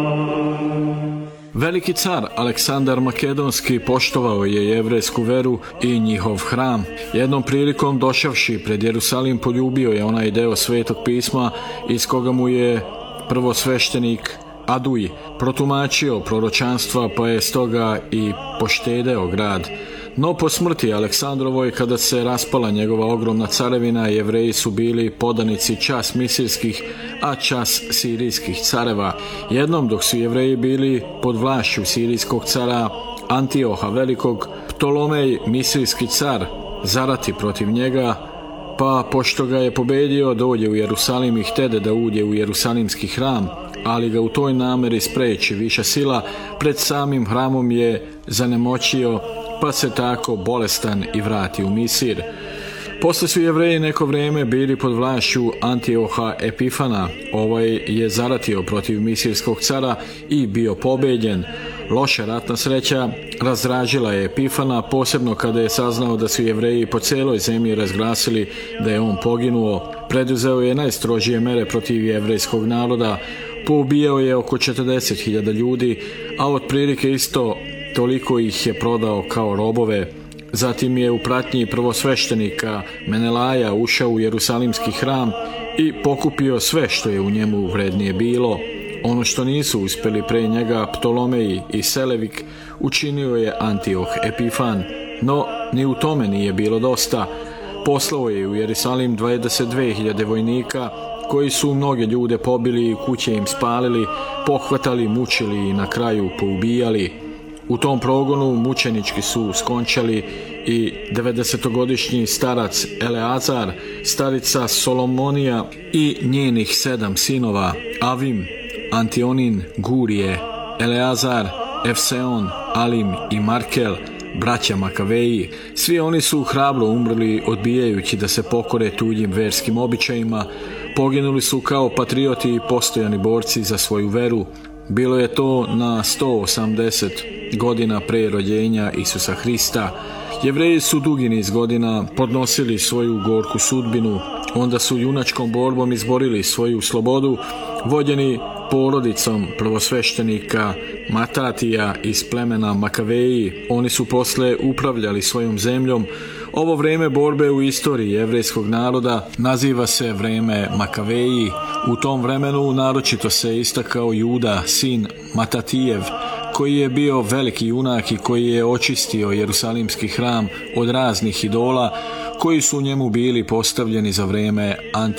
Veliki car Aleksandar Makedonski poštovao je jevrejsku veru i njihov hram. Jednom prilikom došavši pred Jerusalim poljubio je onaj deo Svetog pisma iz koga mu je prvosveštenik Aduj protumačio proročanstva, pa je stoga i poštedeo grad. No po smrti Aleksandrovoj, kada se raspala njegova ogromna carevina, Jevreji su bili podanici čas misirskih, a čas sirijskih careva. Jednom dok su Jevreji bili pod vlašću sirijskog cara Antioha Velikog, Ptolomej, misirski car, zarati protiv njega, pa pošto ga je pobedio, dođe u Jerusalim i htede da uđe u Jerusalimski hram, ali ga u toj nameri spreči viša sila, pred samim hramom je zanemoćio, pa se tako bolestan i vrati u Misir. Posle su Jevreji neko vrijeme bili pod vlašću Antioha Epifana. Ovaj je zaratio protiv misirskog cara i bio pobeđen. Loša ratna sreća razdražila je Epifana, posebno kada je saznao da su Jevreji po celoj zemlji razglasili da je on poginuo. Preduzeo je najstrožije mere protiv jevrejskog naroda. Poubijao je oko 40.000 ljudi, a otprilike isto toliko ih je prodao kao robove. Zatim je u pratnji prvosveštenika Menelaja ušao u Jerusalimski hram i pokupio sve što je u njemu vrednije bilo. Ono što nisu uspjeli pre njega Ptolomeji i Selevik, učinio je Antioh Epifan. No, ni u tome nije bilo dosta. Poslao je u Jerusalim 22.000 vojnika, koji su mnoge ljude pobili i kuće im spalili, pohvatali, mučili i na kraju poubijali. U tom progonu mučenički su skončali i 90-godišnji starac Eleazar, starica Solomonija i njenih 7 sinova, Avim, Antionin, Gurije, Eleazar, Efseon, Alim i Markel, braća Makaveji. Svi oni su hrabro umrli odbijajući da se pokore tuđim verskim običajima. Poginuli su kao patrioti i postojani borci za svoju veru. Bilo je to na 180 godina pre rođenja Isusa Hrista. Jevreji su dugi niz godina podnosili svoju gorku sudbinu, onda su junačkom borbom izborili svoju slobodu, vođeni porodicom prvosveštenika Matatija iz plemena Makaveji. Oni su posle upravljali svojom zemljom. Ovo vreme borbe u istoriji jevrejskog naroda naziva se vreme Makaveji. U tom vremenu naročito se istakao Juda, sin Matatijev, koji je bio veliki junak i koji je očistio Jerusalimski hram od raznih idola koji su u njemu bili postavljeni za vreme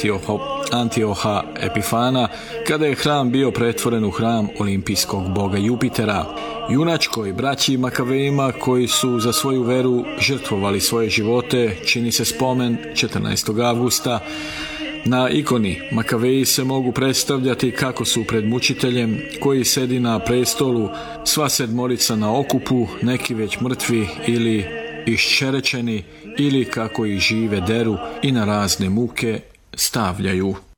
Antioha Epifana, kada je hram bio pretvoren u hram olimpijskog boga Jupitera. Junačkoj braći Makavejima, koji su za svoju veru žrtvovali svoje živote, čini se spomen 14. avgusta. Na ikoni Makaveji se mogu predstavljati kako su pred mučiteljem koji sedi na prestolu, sva sedmorica na okupu, neki već mrtvi ili iščerečeni, ili kako ih žive deru i na razne muke stavljaju.